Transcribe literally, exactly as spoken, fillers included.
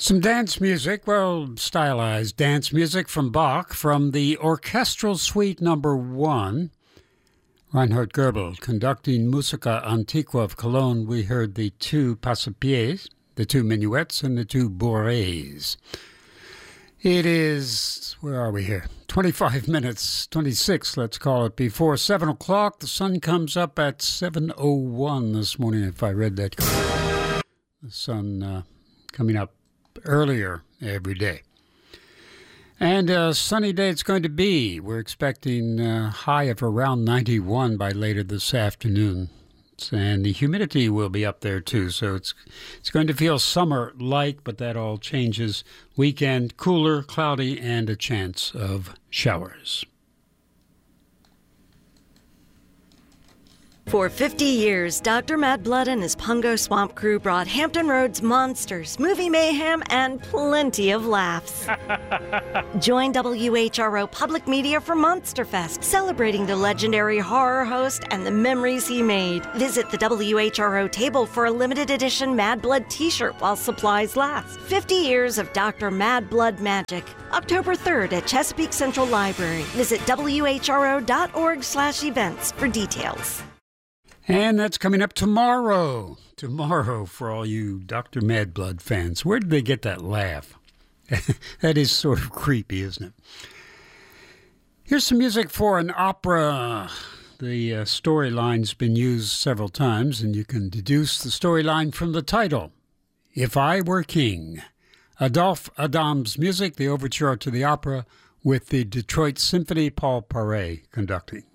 Some dance music, well, stylized dance music from Bach from the Orchestral Suite Number One. Reinhard Goebel conducting Musica Antiqua of Cologne. We heard the two passepieds, the two minuets, and the two bourrées. It is, where are we here? twenty-five minutes, twenty-six, let's call it, before seven o'clock. The sun comes up at seven oh one this morning, if I read that correctly. The sun uh, coming up earlier every day. And a sunny day it's going to be. We're expecting a high of around ninety-one by later this afternoon. And the humidity will be up there too, so it's it's going to feel summer-like, but that all changes. Weekend, cooler, cloudy, and a chance of showers. For fifty years, Doctor Mad Blood and his Pungo Swamp crew brought Hampton Roads monsters, movie mayhem, and plenty of laughs. Join W H R O Public Media for Monster Fest, celebrating the legendary horror host and the memories he made. Visit the W H R O table for a limited edition Mad Blood t-shirt while supplies last. fifty years of Doctor Mad Blood magic. October third at Chesapeake Central Library. Visit W H R O dot org slash events for details. And that's coming up tomorrow. Tomorrow for all you Doctor Mad Blood fans. Where did they get that laugh? That is sort of creepy, isn't it? Here's some music for an opera. The uh, storyline's been used several times, and you can deduce the storyline from the title. If I Were King. Adolphe Adam's music, the overture to the opera, with the Detroit Symphony, Paul Paré conducting.